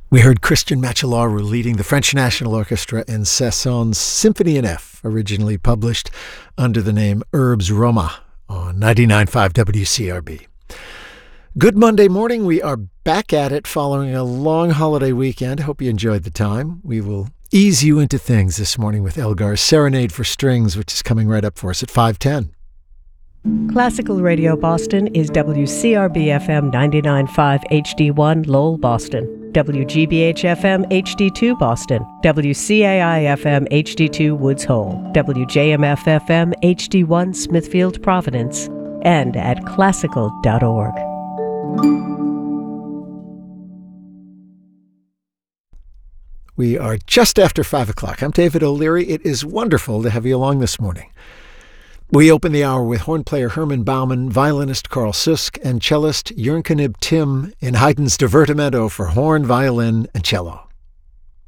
We heard Christian Machelaru leading the French National Orchestra in Saint-Saëns' Symphony in F, originally published under the name Herbes Roma on 99.5 WCRB. Good Monday morning. We are back at it following a long holiday weekend. Hope you enjoyed the time. We will ease you into things this morning with Elgar's Serenade for Strings, which is coming right up for us at 5:10. Classical Radio Boston is WCRB-FM 99.5 HD1 Lowell, Boston, WGBH-FM HD2 Boston, WCAI-FM HD2 Woods Hole, WJMF-FM HD1 Smithfield, Providence, and at classical.org. We are just after 5 o'clock. I'm David O'Leary. It is wonderful to have you along this morning. We open the hour with horn player Herman Baumann, violinist Carl Susk, and cellist Jürgen Tim in Haydn's Divertimento for horn, violin, and cello.